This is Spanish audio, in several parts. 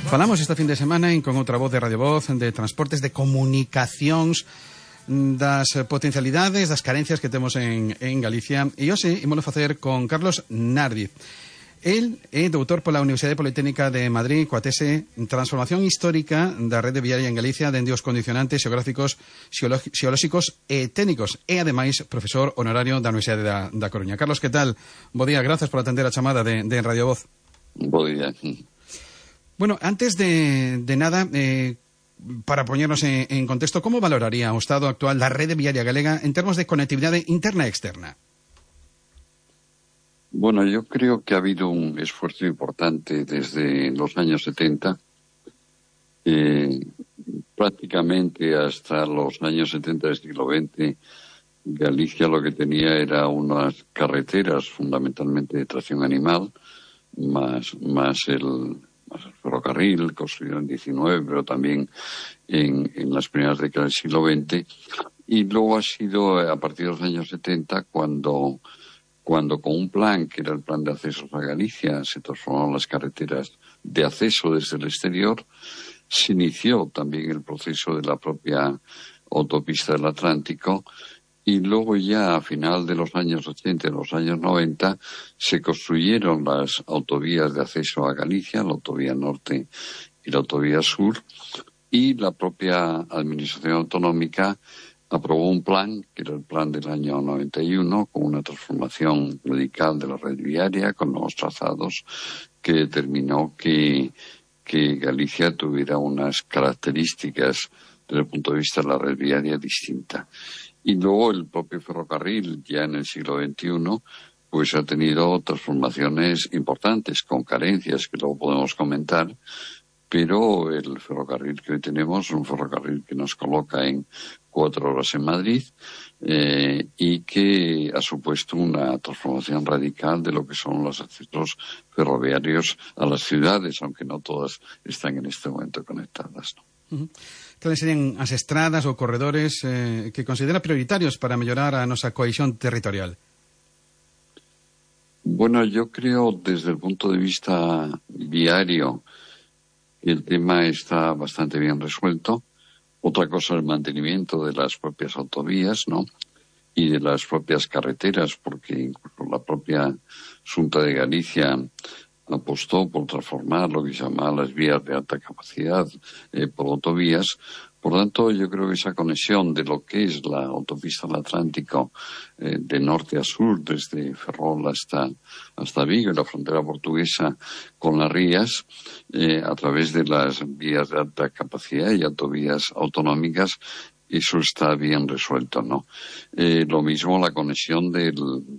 Falamos este fin de semana con outra voz de Radio Voz de transportes, de comunicacións, das potencialidades, das carencias que temos en Galicia. E hoxe ímolo facer con Carlos Nardiz. El é doutor pola Universidade Politécnica de Madrid coa tese Transformación Histórica da Rede Viaria en Galicia dende os condicionantes xeográficos, xeolóxicos e técnicos, e ademais profesor honorario da Universidade da Coruña. Carlos, que tal? Bo día, grazas por atender a chamada de Radio Voz. Bo día. Bueno, antes de nada, para poñernos en contexto, como valoraría o estado actual da rede viaria galega en termos de conectividade interna e externa? Bueno, yo creo que ha habido un esfuerzo importante desde los años 70, prácticamente hasta los años 70 del siglo XX. Galicia lo que tenía era unas carreteras fundamentalmente de tracción animal, más el ferrocarril construido en 19, pero también en las primeras décadas del siglo XX. Y luego ha sido a partir de los años 70 cuando con un plan, que era el plan de accesos a Galicia, se transformaron las carreteras de acceso desde el exterior, se inició también el proceso de la propia autopista del Atlántico, y luego ya a final de los años 80 y los años 90 se construyeron las autovías de acceso a Galicia, la autovía norte y la autovía sur, y la propia administración autonómica aprobó un plan, que era el plan del año 91, con una transformación radical de la red viaria, con nuevos trazados, que determinó que Galicia tuviera unas características desde el punto de vista de la red viaria distinta. Y luego el propio ferrocarril, ya en el siglo XXI, pues ha tenido transformaciones importantes, con carencias que luego podemos comentar, pero el ferrocarril que hoy tenemos es un ferrocarril que nos coloca en 4 horas en Madrid y que ha supuesto una transformación radical de lo que son los accesos ferroviarios a las ciudades, aunque no todas están en este momento conectadas, ¿no? Uh-huh. Cales serían as estradas ou corredores que considera prioritarios para mellorar a nosa cohesión territorial? Bueno, yo creo desde el punto de vista viario el tema está bastante bien resuelto. Otra cosa es el mantenimiento de las propias autovías, ¿no? Y de las propias carreteras, porque incluso la propia Xunta de Galicia apostó por transformar lo que se llama las vías de alta capacidad por autovías. Por tanto, yo creo que esa conexión de lo que es la autopista del Atlántico de norte a sur, desde Ferrol hasta Vigo y la frontera portuguesa con las rías, a través de las vías de alta capacidad y autovías autonómicas, eso está bien resuelto, ¿no? Lo mismo la conexión de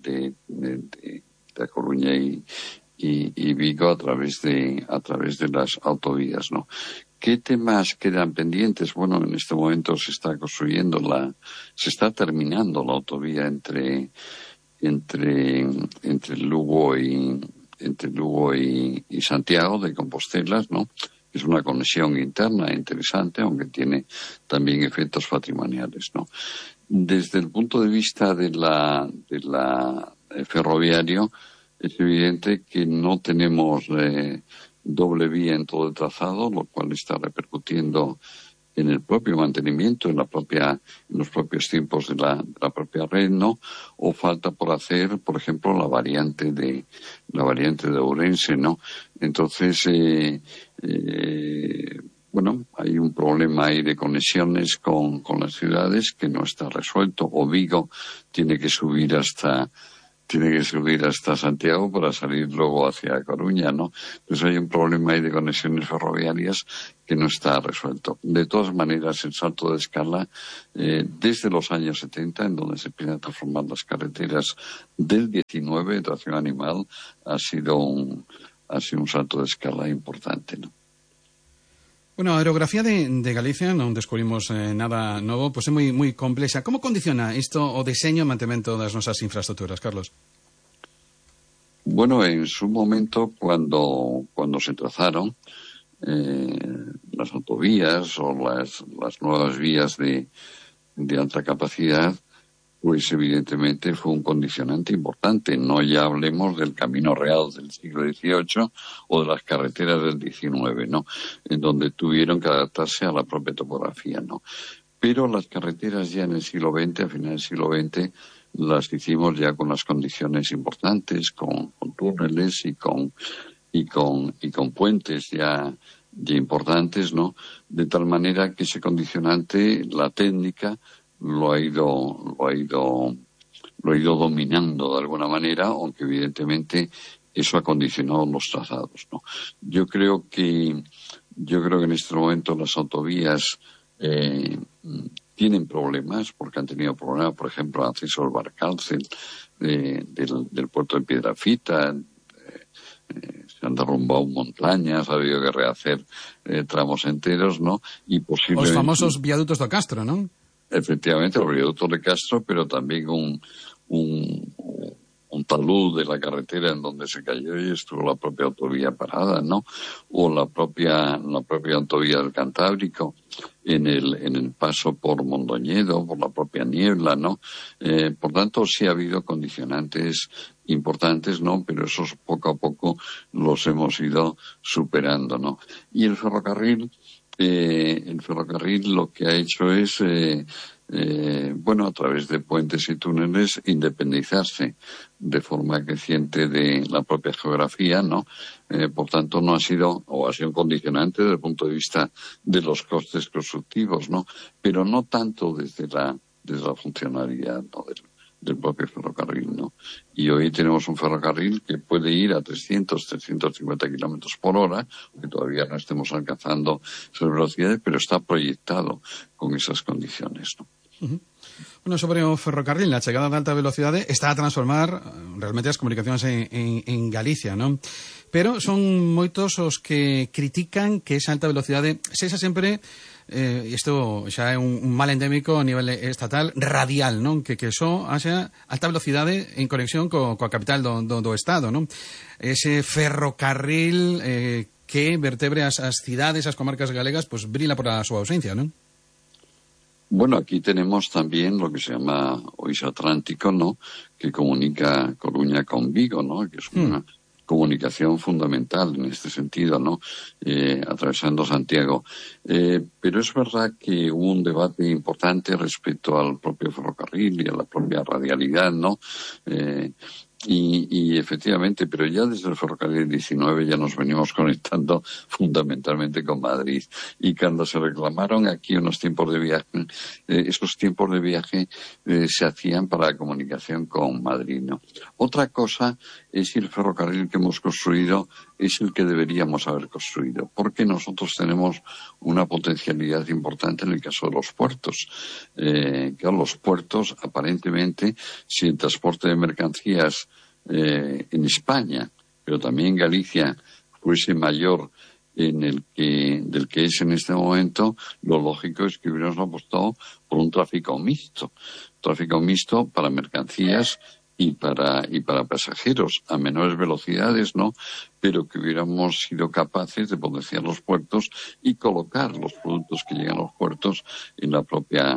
A Coruña y Vigo a través de las autovías, ¿no? ¿Qué temas quedan pendientes? Bueno, en este momento se está terminando la autovía entre Lugo y Santiago de Compostela, ¿no? Es una conexión interna interesante, aunque tiene también efectos patrimoniales, ¿no? Desde el punto de vista de la ferroviario, es evidente que no tenemos doble vía en todo el trazado, lo cual está repercutiendo en el propio mantenimiento, en los propios tiempos de la propia red, ¿no? O falta por hacer, por ejemplo, la variante de Ourense, ¿no? Entonces, bueno, hay un problema ahí de conexiones con las ciudades que no está resuelto. O Vigo tiene que subir hasta Santiago para salir luego hacia Coruña, ¿no? Entonces hay un problema ahí de conexiones ferroviarias que no está resuelto. De todas maneras, el salto de escala, desde los años 70, en donde se empiezan a transformar las carreteras del 19 de tracción animal, ha sido un salto de escala importante, ¿no? Bueno, a aerografía de Galicia non descubrimos nada novo, pois é moi complexa. Como condiciona isto o deseño e mantemento das nosas infraestructuras, Carlos? Bueno, en su momento, cuando se trazaron las autovías o las nuevas vías de alta capacidad, pues evidentemente fue un condicionante importante. No ya hablemos del Camino Real del siglo XVIII o de las carreteras del XIX, ¿no? En donde tuvieron que adaptarse a la propia topografía, ¿no? Pero las carreteras ya en el siglo XX, a finales del siglo XX, las hicimos ya con las condiciones importantes, con túneles y con puentes ya importantes, ¿no? De tal manera que ese condicionante, la técnica, lo ha ido dominando de alguna manera, aunque evidentemente eso ha condicionado los trazados, ¿no? Yo creo que en este momento las autovías tienen problemas, porque han tenido problemas, por ejemplo, acceso al Barcárcel del puerto de Piedrafita. Se han derrumbado montañas, ha habido que rehacer tramos enteros, ¿no? Y posiblemente... Los famosos viaductos de Castro, ¿no? Efectivamente, los viaductos de Castro, pero también un talud de la carretera en donde se cayó y estuvo la propia autovía parada, ¿no? O la propia autovía del Cantábrico en el paso por Mondoñedo, por la propia niebla, ¿no? Por tanto, sí ha habido condicionantes importantes, ¿no? Pero esos poco a poco los hemos ido superando, ¿no? Y el ferrocarril lo que ha hecho es, a través de puentes y túneles, independizarse de forma creciente de la propia geografía, ¿no? Por tanto, no ha sido, o ha sido un condicionante desde el punto de vista de los costes constructivos, ¿no? Pero no tanto desde la funcionalidad, ¿no? del propio ferrocarril, ¿no? Y hoy tenemos un ferrocarril que puede ir a 350 kilómetros por hora, que todavía no estemos alcanzando esas velocidades, pero está proyectado con esas condiciones, ¿no? Uh-huh. Bueno, sobre o ferrocarril, la chegada de alta velocidade está a transformar realmente as comunicacións en Galicia, non? Pero son moitos os que critican que esa alta velocidade sexa sempre, isto xa é un mal endémico a nivel estatal, radial, non? Que só haxa alta velocidade en conexión coa capital do Estado, non? Ese ferrocarril que vertebre as cidades, as comarcas galegas, pues brila por a súa ausencia, non? Bueno, aquí tenemos también lo que se llama Ois Atlántico, ¿no? Que comunica Coruña con Vigo, ¿no? Que es una comunicación fundamental en este sentido, ¿no? Atravesando Santiago. Pero es verdad que hubo un debate importante respecto al propio ferrocarril y a la propia radialidad, ¿no? Y efectivamente, pero ya desde el ferrocarril 19 ya nos venimos conectando fundamentalmente con Madrid. Y cuando se reclamaron aquí unos tiempos de viaje, esos tiempos de viaje se hacían para la comunicación con Madrid, ¿no? Otra cosa es si el ferrocarril que hemos construido es el que deberíamos haber construido, porque nosotros tenemos una potencialidad importante en el caso de los puertos. Claro, los puertos, aparentemente, si el transporte de mercancías en España, pero también en Galicia, fuese mayor del que es en este momento, lo lógico es que hubiéramos apostado por un tráfico mixto para mercancías y para pasajeros a menores velocidades, ¿no? Pero que hubiéramos sido capaces de potenciar los puertos y colocar los productos que llegan a los puertos en la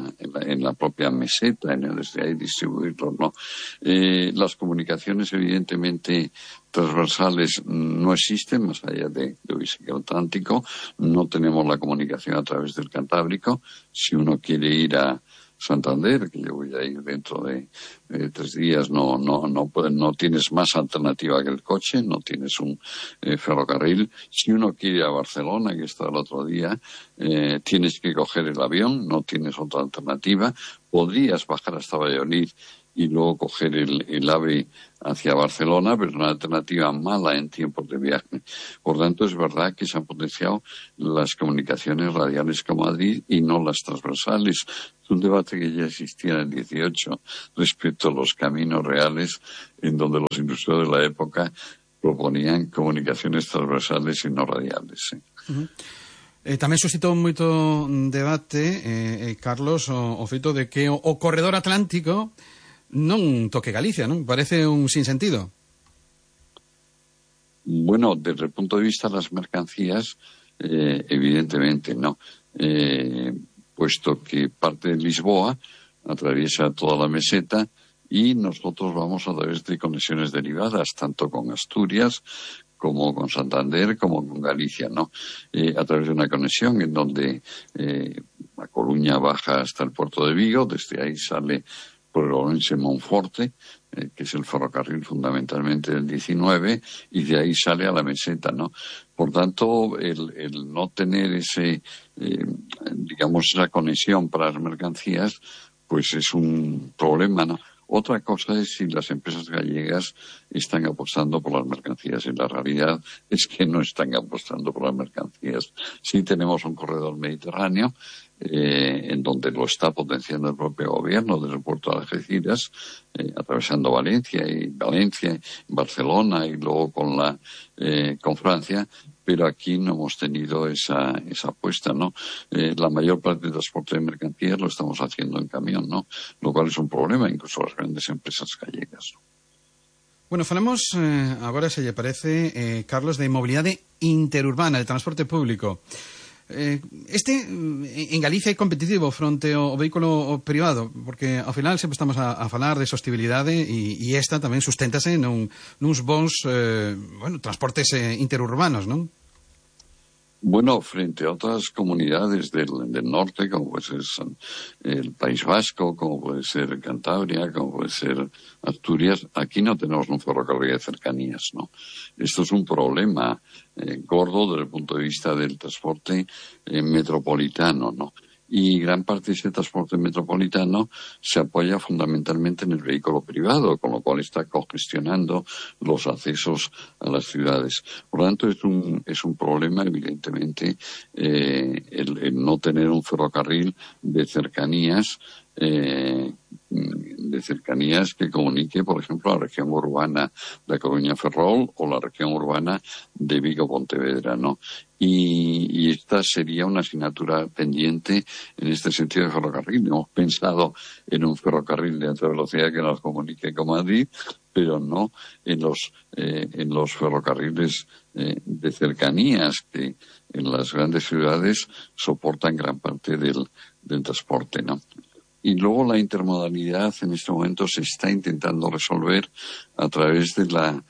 propia meseta, desde ahí distribuirlos, ¿no? Las comunicaciones, evidentemente, transversales no existen más allá de el Atlántico. No tenemos la comunicación a través del Cantábrico. Si uno quiere ir a Santander, que yo voy a ir dentro de 3 días, no tienes más alternativa que el coche, no tienes un ferrocarril. Si uno quiere ir a Barcelona, que está el otro día, tienes que coger el avión, no tienes otra alternativa. Podrías bajar hasta Valladolid y luego coger el AVE hacia Barcelona, pero es una alternativa mala en tiempos de viaje. Por tanto, es verdad que se han potenciado las comunicaciones radiales con Madrid y no las transversales. Es un debate que ya existía en el 18 respecto a los caminos reales, en donde los industriales de la época proponían comunicaciones transversales y no radiales, ¿sí? Uh-huh. Tamén suscitou moito debate, Carlos, o feito de que o corredor atlántico non toque Galicia, non? Parece un sinsentido. Bueno, desde el punto de vista de las mercancías, evidentemente no. Puesto que parte de Lisboa atraviesa toda la meseta y nosotros vamos a través de conexiones derivadas, tanto con Asturias como con Santander, como con Galicia, ¿no? A través de una conexión en donde A Coruña baja hasta el puerto de Vigo, desde ahí sale por el Orense-Monforte, que es el ferrocarril fundamentalmente del 19, y de ahí sale a la meseta, ¿no? Por tanto, el no tener esa conexión para las mercancías, pues es un problema, ¿no? Otra cosa es si las empresas gallegas están apostando por las mercancías, y la realidad es que no están apostando por las mercancías. Sí tenemos un corredor mediterráneo, en donde lo está potenciando el propio gobierno desde el puerto de Algeciras, atravesando Valencia, Barcelona y luego con Francia, pero aquí no hemos tenido esa apuesta, ¿no? La mayor parte del transporte de mercancías lo estamos haciendo en camión, ¿no? Lo cual es un problema, incluso las grandes empresas gallegas, ¿no? Bueno, falamos agora, se lle parece, Carlos, de mobilidade interurbana, de transporte público. En Galicia é competitivo fronte ao vehículo privado, porque ao final sempre estamos a falar de sostibilidade e esta tamén susténtase nuns bons transportes interurbanos, non? Bueno, frente a otras comunidades del norte, como puede ser el País Vasco, como puede ser Cantabria, como puede ser Asturias, aquí no tenemos un ferrocarril de cercanías, ¿no? Esto es un problema gordo desde el punto de vista del transporte metropolitano, ¿no? Y gran parte de ese transporte metropolitano se apoya fundamentalmente en el vehículo privado, con lo cual está congestionando los accesos a las ciudades. Por lo tanto, es un problema, evidentemente, el no tener un ferrocarril de cercanías que comunique, por ejemplo, la región urbana de Coruña-Ferrol o la región urbana de Vigo-Pontevedra, ¿no? Y esta sería una asignatura pendiente en este sentido de ferrocarril. Hemos pensado en un ferrocarril de alta velocidad que nos comunique con Madrid, pero no en los ferrocarriles de cercanías que en las grandes ciudades soportan gran parte del transporte, ¿no? Y luego la intermodalidad en este momento se está intentando resolver a través de la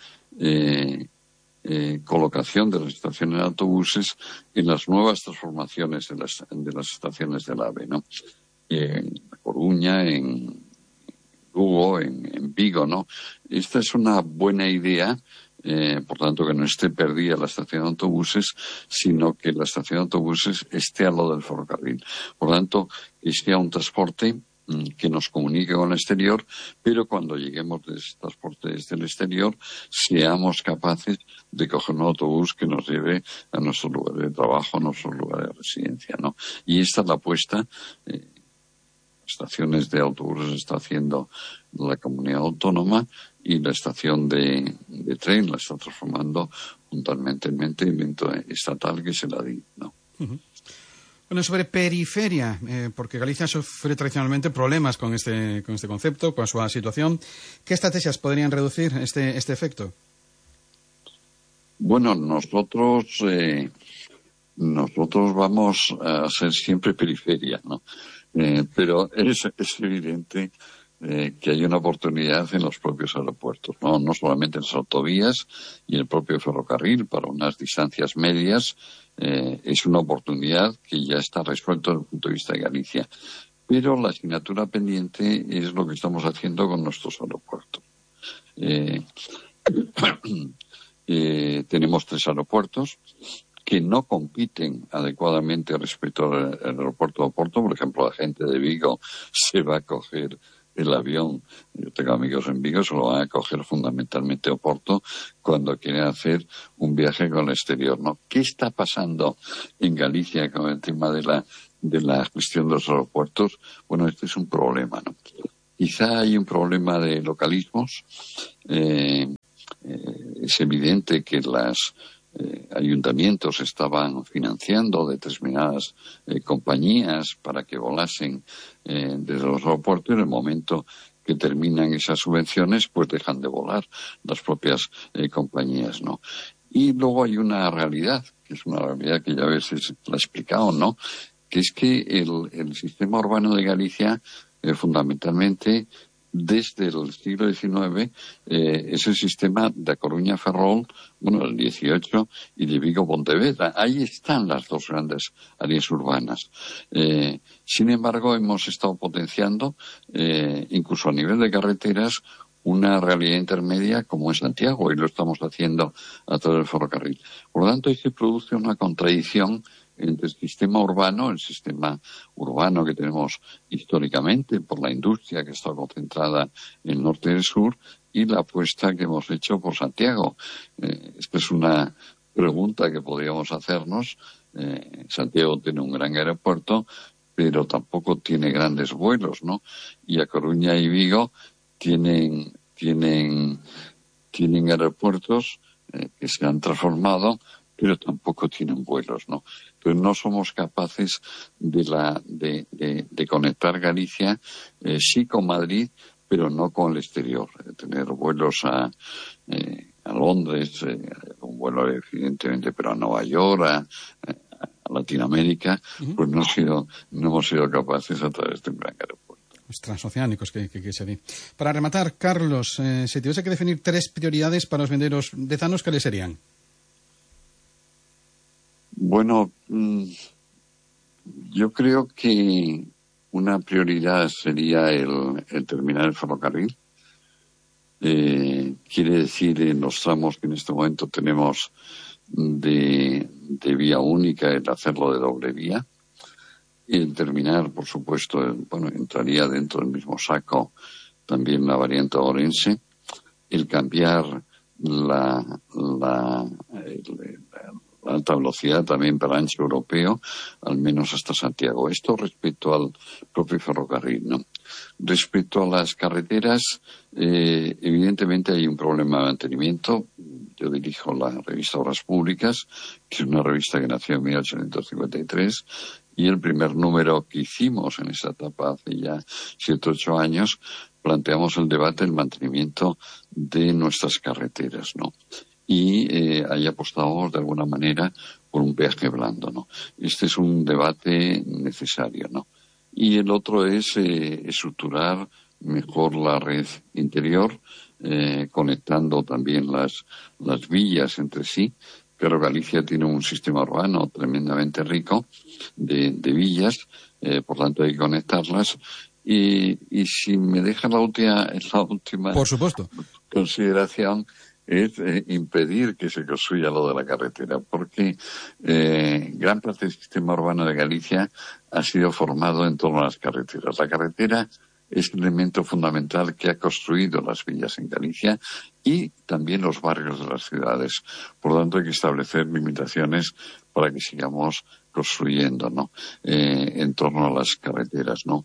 colocación de las estaciones de autobuses en las nuevas transformaciones de las estaciones del AVE, ¿no? En Coruña, en Lugo, en Vigo, ¿no? Esta es una buena idea. Por tanto, que no esté perdida la estación de autobuses, sino que la estación de autobuses esté al lado del ferrocarril. Por tanto, que sea un transporte que nos comunique con el exterior, pero cuando lleguemos de ese transporte desde el exterior, seamos capaces de coger un autobús que nos lleve a nuestro lugar de trabajo, a nuestro lugar de residencia, ¿no? Y esta es la apuesta. Estaciones de autobuses está haciendo la comunidad autónoma y la estación de tren la está transformando puntualmente en evento estatal, que es el ADI, ¿no? Uh-huh. Bueno, sobre periferia, porque Galicia sufre tradicionalmente problemas con este concepto, con su situación. ¿Qué estrategias podrían reducir este efecto? Bueno, nosotros vamos a ser siempre periferia, ¿no? Pero es evidente que hay una oportunidad en los propios aeropuertos, no solamente en las autovías y el propio ferrocarril para unas distancias medias. Es una oportunidad que ya está resuelta desde el punto de vista de Galicia. Pero la asignatura pendiente es lo que estamos haciendo con nuestros aeropuertos. Tenemos 3 aeropuertos que no compiten adecuadamente respecto al aeropuerto de Oporto. Por ejemplo, la gente de Vigo se va a coger el avión. Yo tengo amigos en Vigo, se lo van a coger fundamentalmente a Oporto cuando quieren hacer un viaje con el exterior, ¿no? ¿Qué está pasando en Galicia con el tema de la gestión de los aeropuertos? Bueno, este es un problema, ¿no? Quizá hay un problema de localismos. Es evidente que los ayuntamientos estaban financiando determinadas compañías para que volasen desde los aeropuertos. En el momento que terminan esas subvenciones, pues dejan de volar las propias compañías, ¿no? Y luego hay una realidad, que es una realidad que ya a veces la he explicado, ¿no? Que es que el sistema urbano de Galicia fundamentalmente desde el siglo XIX, es el sistema de Coruña Ferrol, bueno, el 18, y de Vigo Pontevedra. Ahí están las dos grandes áreas urbanas. Sin embargo, hemos estado potenciando, incluso a nivel de carreteras, una realidad intermedia como es Santiago, y lo estamos haciendo a través del ferrocarril. Por lo tanto, ahí se produce una contradicción entre el sistema urbano que tenemos históricamente por la industria que está concentrada en el norte y el sur, y la apuesta que hemos hecho por Santiago. Esta es una pregunta que podríamos hacernos. Santiago tiene un gran aeropuerto, pero tampoco tiene grandes vuelos, ¿no? Y A Coruña y Vigo tienen aeropuertos que se han transformado, pero tampoco tienen vuelos, ¿no? Entonces no somos capaces de conectar Galicia, sí con Madrid, pero no con el exterior. Tener vuelos a Londres, un vuelo evidentemente, pero a Nueva York, a Latinoamérica, pues no hemos sido capaces a través de un gran aeropuerto. Los transoceánicos que se di. Para rematar, Carlos, si tuviese que definir 3 prioridades para los venderos dezanos, ¿cuáles serían? Bueno, yo creo que una prioridad sería el terminar el ferrocarril. Quiere decir, en los tramos que en este momento tenemos de vía única, el hacerlo de doble vía. Y el terminar, por supuesto, entraría dentro del mismo saco también la variante orense. El cambiar la alta velocidad también para ancho europeo, al menos hasta Santiago. Esto respecto al propio ferrocarril, ¿no? Respecto a las carreteras, evidentemente hay un problema de mantenimiento. Yo dirijo la revista Obras Públicas, que es una revista que nació en 1853, y el primer número que hicimos en esa etapa hace ya 7 o 8 años, planteamos el debate del mantenimiento de nuestras carreteras, ¿no? Y ahí apostamos de alguna manera por un peaje blando, ¿no? Este es un debate necesario, ¿no? Y el otro es estructurar mejor la red interior, conectando también las villas entre sí. Pero Galicia tiene un sistema urbano tremendamente rico de villas, por tanto hay que conectarlas. Y si me deja la última por supuesto, consideración, es impedir que se construya lo de la carretera, porque gran parte del sistema urbano de Galicia ha sido formado en torno a las carreteras. La carretera es el elemento fundamental que ha construido las villas en Galicia y también los barrios de las ciudades. Por lo tanto, hay que establecer limitaciones para que sigamos construyendo, ¿no? En torno a las carreteras, ¿no?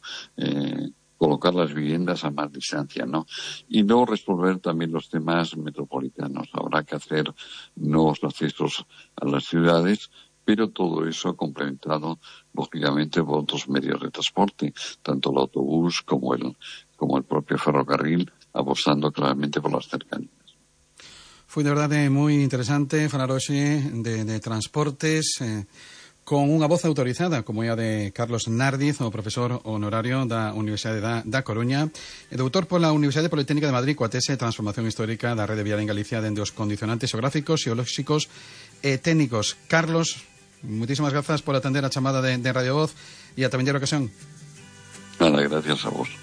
Colocar las viviendas a más distancia, ¿no? Y luego resolver también los temas metropolitanos. Habrá que hacer nuevos accesos a las ciudades, pero todo eso complementado, lógicamente, por otros medios de transporte, tanto el autobús como el propio ferrocarril, apostando claramente por las cercanías. Fue de verdade moi interesante falar hoxe de transportes con unha voz autorizada como é a de Carlos Nárdiz, o profesor honorario da Universidade da Coruña e doutor pola Universidade Politécnica de Madrid coa tese Transformación Histórica da Rede Viaria en Galicia dende os condicionantes xeográficos, xeolóxicos e técnicos. Carlos, muchísimas gracias por atender a chamada de Radio Voz e ata vendera ocasión. Nada, gracias a vos.